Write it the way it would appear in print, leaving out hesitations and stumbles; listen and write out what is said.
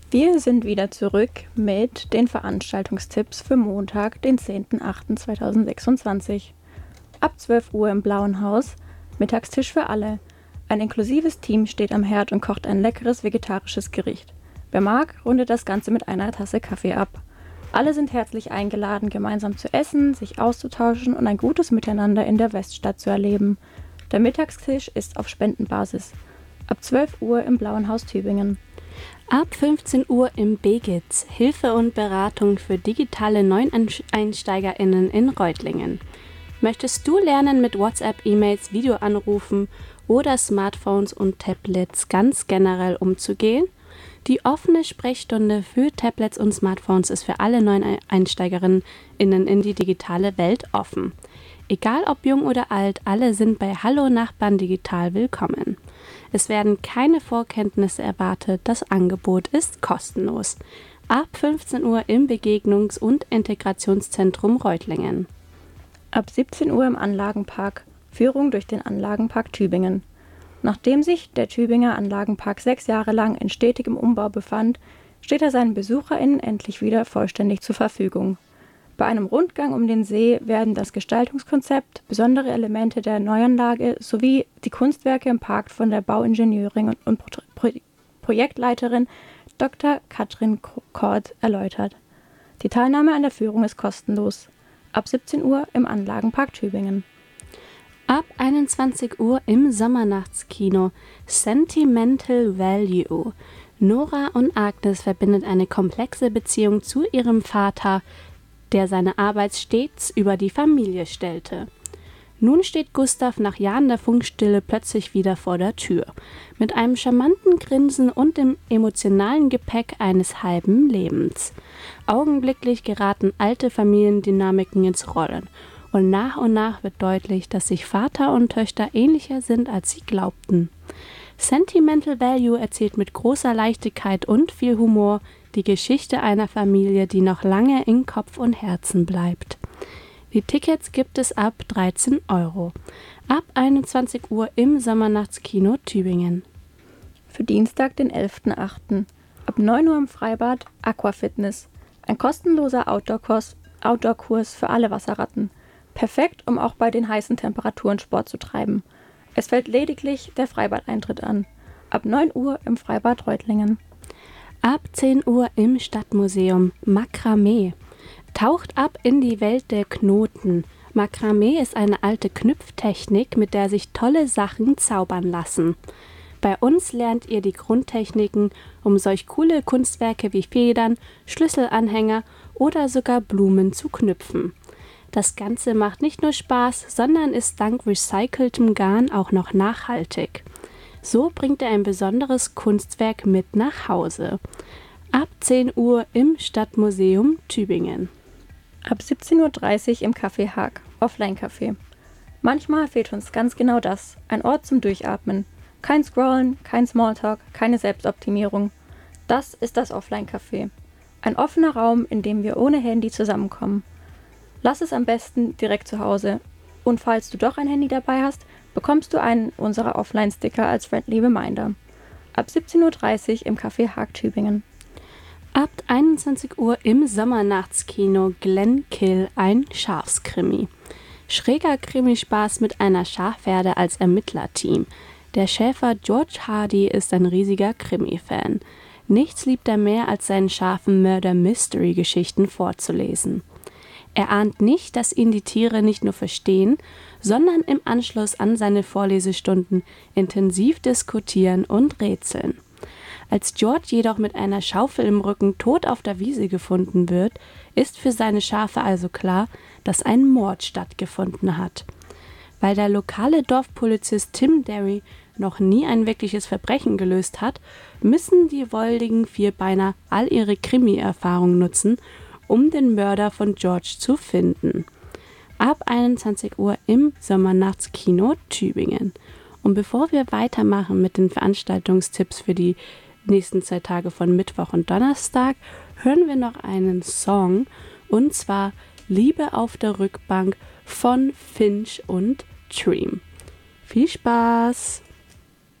Wir sind wieder zurück mit den Veranstaltungstipps für Montag, den 10.08.2026. Ab 12 Uhr im Blauen Haus, Mittagstisch für alle. Ein inklusives Team steht am Herd und kocht ein leckeres vegetarisches Gericht. Wer mag, rundet das Ganze mit einer Tasse Kaffee ab. Alle sind herzlich eingeladen, gemeinsam zu essen, sich auszutauschen und ein gutes Miteinander in der Weststadt zu erleben. Der Mittagstisch ist auf Spendenbasis. Ab 12 Uhr im Blauen Haus Tübingen. Ab 15 Uhr im Begitz Hilfe und Beratung für digitale NeueinsteigerInnen in Reutlingen. Möchtest du lernen, mit WhatsApp, E-Mails, Videoanrufen oder Smartphones und Tablets ganz generell umzugehen? Die offene Sprechstunde für Tablets und Smartphones ist für alle NeueinsteigerInnen in die digitale Welt offen. Egal ob jung oder alt, alle sind bei Hallo Nachbarn digital willkommen. Es werden keine Vorkenntnisse erwartet, das Angebot ist kostenlos. Ab 15 Uhr im Begegnungs- und Integrationszentrum Reutlingen. Ab 17 Uhr im Anlagenpark, Führung durch den Anlagenpark Tübingen. Nachdem sich der Tübinger Anlagenpark 6 Jahre lang in stetigem Umbau befand, steht er seinen BesucherInnen endlich wieder vollständig zur Verfügung. Bei einem Rundgang um den See werden das Gestaltungskonzept, besondere Elemente der Neuanlage sowie die Kunstwerke im Park von der Bauingenieurin und Projektleiterin Dr. Katrin Kort erläutert. Die Teilnahme an der Führung ist kostenlos. Ab 17 Uhr im Anlagenpark Tübingen. Ab 21 Uhr im Sommernachtskino Sentimental Value. Nora und Agnes verbindet eine komplexe Beziehung zu ihrem Vater, der seine Arbeit stets über die Familie stellte. Nun steht Gustav nach Jahren der Funkstille plötzlich wieder vor der Tür, mit einem charmanten Grinsen und dem emotionalen Gepäck eines halben Lebens. Augenblicklich geraten alte Familiendynamiken ins Rollen und nach wird deutlich, dass sich Vater und Töchter ähnlicher sind, als sie glaubten. Sentimental Value erzählt mit großer Leichtigkeit und viel Humor die Geschichte einer Familie, die noch lange in Kopf und Herzen bleibt. Die Tickets gibt es ab 13 Euro. Ab 21 Uhr im Sommernachtskino Tübingen. Für Dienstag, den 11.08. Ab 9 Uhr im Freibad Aquafitness. Ein kostenloser Outdoor-Kurs für alle Wasserratten. Perfekt, um auch bei den heißen Temperaturen Sport zu treiben. Es fällt lediglich der Freibadeintritt an. Ab 9 Uhr im Freibad Reutlingen. Ab 10 Uhr im Stadtmuseum Makramee. Taucht ab in die Welt der Knoten. Makramee ist eine alte Knüpftechnik, mit der sich tolle Sachen zaubern lassen. Bei uns lernt ihr die Grundtechniken, um solch coole Kunstwerke wie Federn, Schlüsselanhänger oder sogar Blumen zu knüpfen. Das Ganze macht nicht nur Spaß, sondern ist dank recyceltem Garn auch noch nachhaltig. So bringt er ein besonderes Kunstwerk mit nach Hause. Ab 10 Uhr im Stadtmuseum Tübingen. Ab 17.30 Uhr im Café Haag, Offline-Café. Manchmal fehlt uns ganz genau das, ein Ort zum Durchatmen. Kein Scrollen, kein Smalltalk, keine Selbstoptimierung. Das ist das Offline-Café. Ein offener Raum, in dem wir ohne Handy zusammenkommen. Lass es am besten direkt zu Hause. Und falls du doch ein Handy dabei hast, bekommst du einen unserer Offline-Sticker als friendly Reminder. Ab 17.30 Uhr im Café Haag Tübingen. Ab 21 Uhr im Sommernachtskino Glenkill ein Schafskrimi. Schräger Krimispaß mit einer Schafherde als Ermittlerteam. Der Schäfer George Hardy ist ein riesiger Krimi-Fan. Nichts liebt er mehr, als seinen Schafen Murder-Mystery-Geschichten vorzulesen. Er ahnt nicht, dass ihn die Tiere nicht nur verstehen, sondern im Anschluss an seine Vorlesestunden intensiv diskutieren und rätseln. Als George jedoch mit einer Schaufel im Rücken tot auf der Wiese gefunden wird, ist für seine Schafe also klar, dass ein Mord stattgefunden hat. Weil der lokale Dorfpolizist Tim Derry noch nie ein wirkliches Verbrechen gelöst hat, müssen die wolligen Vierbeiner all ihre Krimi-Erfahrung nutzen, um den Mörder von George zu finden. Ab 21 Uhr im Sommernachtskino Tübingen. Und bevor wir weitermachen mit den Veranstaltungstipps für die nächsten 2 Tage von Mittwoch und Donnerstag, hören wir noch einen Song, und zwar Liebe auf der Rückbank von Finch und Dream. Viel Spaß!